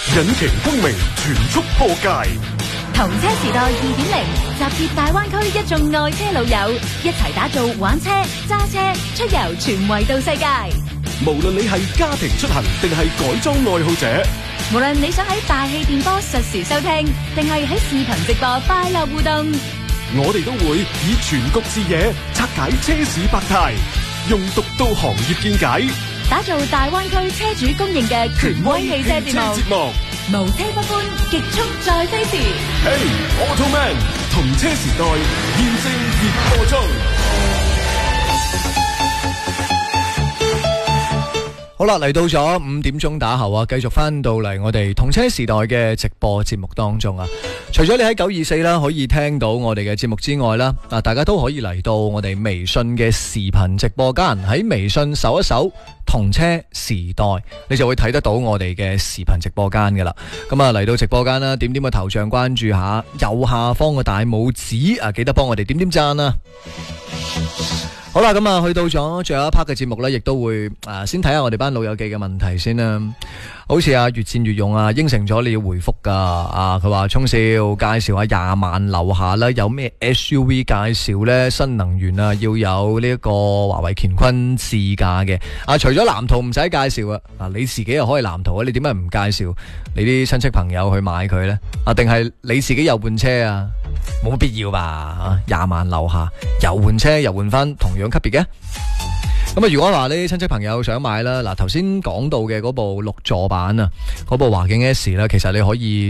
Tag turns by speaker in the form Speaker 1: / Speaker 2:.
Speaker 1: 引擎功名全速破界。
Speaker 2: 同車時代2.0，集結大灣區一眾愛車老友，一齊打造玩車、揸車、出遊全維度世界。
Speaker 1: 無論你係家庭出行定係改裝愛好者，
Speaker 2: 無論你想喺大氣電波實時收聽，定係喺視頻直播快樂互動，
Speaker 1: 我哋都會以全局視野拆解車市百態，用獨到行業見解，
Speaker 2: 打造大灣區車主公認嘅權威汽車節目。無車不歡，極速再飛時。
Speaker 1: Hey Automan， 同車時代現正熱播中。
Speaker 3: 好啦，嚟到咗5點鐘打後啊，繼續翻到嚟我哋同車時代嘅直播節目當中啊。除咗你喺924啦可以聽到我哋嘅節目之外啦，大家都可以嚟到我哋微信嘅視頻直播間，喺微信搜一搜同車時代，你就會睇得到我哋嘅視頻直播間噶啦。咁啊，嚟到直播間啦，點個頭像關注下，右下方嘅大拇指啊，記得幫我哋點讚啊！好啦，咁啊，去到咗最後一 part 嘅節目呢，亦都會先睇下我哋班老友記嘅問題先啦。好似越戰越勇啊，應承咗你要回覆噶啊，佢話聰少介紹下20萬樓下啦，有咩 SUV 介紹呢？新能源啊，要有呢一個華為乾坤智駕嘅啊。除咗藍圖唔使介紹啊，你自己又可以藍圖啊，你點解唔介紹你啲親戚朋友去買佢呢？啊，定係你自己又換車啊？冇乜必要吧？20萬樓下又換車又換翻同樣級別嘅。咁啊，如果話呢親戚朋友想買啦，嗱頭先講到嘅嗰部6座版啊，嗰部華境 S 啦，其實你可以